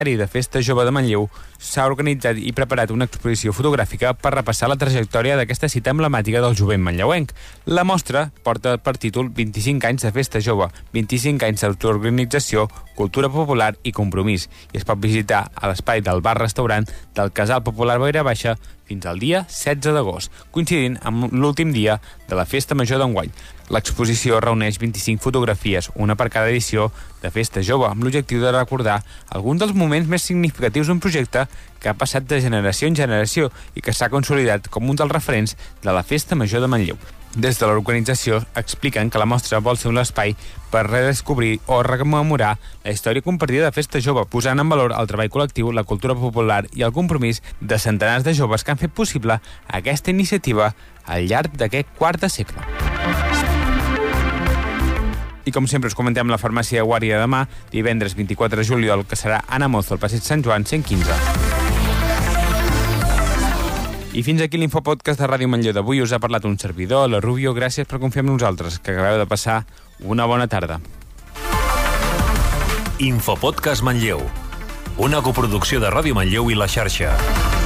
de Festa Jove de Manlleu s'ha organitzat i preparat una exposició fotogràfica per repassar la trajectòria d'aquesta cita emblemàtica del jovent manlleuenc. La mostra porta per títol 25 anys de Festa Jove, 25 anys d'autoorganització, cultura popular i compromís, i es pot visitar a l'espai del bar-restaurant del Casal Popular Boira Baixa fins al dia 16 d'agost, coincidint amb l'últim dia de la Festa Major d'enguany. L'exposició reuneix 25 fotografies, una per cada edició de Festa Jove, amb l'objectiu de recordar alguns dels moments més significatius d'un projecte que ha passat de generació en generació i que s'ha consolidat com un dels referents de la Festa Major de Manlleu. Des de l'organització expliquen que la mostra vol ser un espai per redescobrir o rememorar la història compartida de Festa Jove, posant en valor el treball col·lectiu, la cultura popular i el compromís de centenars de joves que han fet possible aquesta iniciativa al llarg d'aquest quart de segle. I com sempre us comentem la farmàcia Guàrdia de demà, divendres 24 de juliol, que serà Ana Mozo, al passeig Sant Joan 115. I fins aquí l'Infopodcast de Ràdio Manlleu d'avui. Us ha parlat un servidor, la Rubio. Gràcies per confiar en nosaltres, que acabeu de passar una bona tarda. Infopodcast Manlleu, una coproducció de Ràdio Manlleu i La Xarxa.